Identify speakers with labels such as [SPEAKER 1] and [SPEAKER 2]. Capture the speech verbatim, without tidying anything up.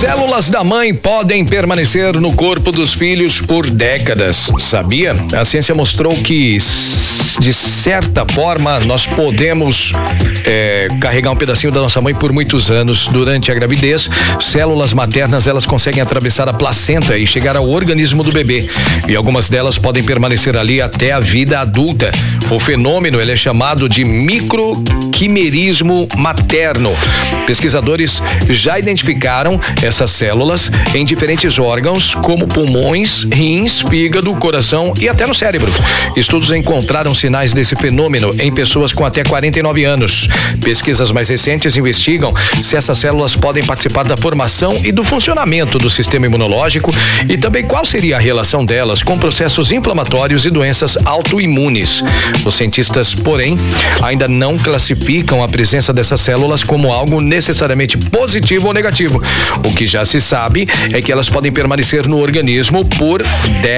[SPEAKER 1] Células da mãe podem permanecer no corpo dos filhos por décadas. Sabia? A ciência mostrou que, de certa forma, nós podemos é, carregar um pedacinho da nossa mãe por muitos anos. Durante a gravidez, células maternas elas conseguem atravessar a placenta e chegar ao organismo do bebê. E algumas delas podem permanecer ali até a vida adulta. O fenômeno ele é chamado de microquimerismo materno. Pesquisadores já identificaram essas células em diferentes órgãos, como pulmões, rins, fígado, coração e até no cérebro. Estudos encontraram sinais desse fenômeno em pessoas com até quarenta e nove anos. Pesquisas mais recentes investigam se essas células podem participar da formação e do funcionamento do sistema imunológico e também qual seria a relação delas com processos inflamatórios e doenças autoimunes. Os cientistas, porém, ainda não classificam a presença dessas células como algo necessariamente positivo ou negativo. O que já se sabe é que elas podem permanecer no organismo por décadas.